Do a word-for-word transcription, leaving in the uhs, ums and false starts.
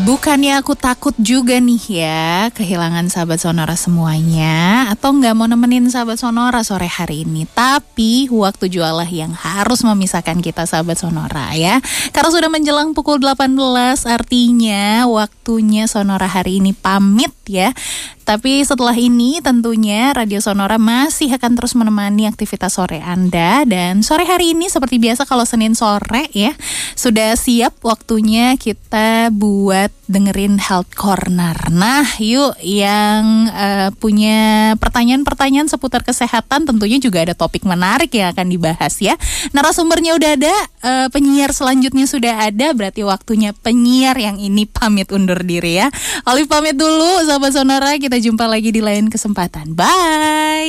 Bukannya aku takut juga nih ya kehilangan sahabat Sonora semuanya, atau gak mau nemenin sahabat Sonora sore hari ini. Tapi waktu jualah yang harus memisahkan kita sahabat Sonora ya. Karena sudah menjelang pukul delapan belas, artinya waktunya Sonora hari ini pamit ya. Tapi setelah ini tentunya Radio Sonora masih akan terus menemani aktivitas sore Anda. Dan sore hari ini seperti biasa kalau Senin sore ya, sudah siap waktunya kita buat dengerin Health Corner. Nah yuk yang uh, punya pertanyaan-pertanyaan seputar kesehatan, tentunya juga ada topik menarik yang akan dibahas ya. Narasumbernya udah ada, uh, penyiar selanjutnya sudah ada, berarti waktunya penyiar yang ini pamit undur diri ya. Olive pamit dulu sahabat Sonora, kita jumpa lagi di lain kesempatan. Bye.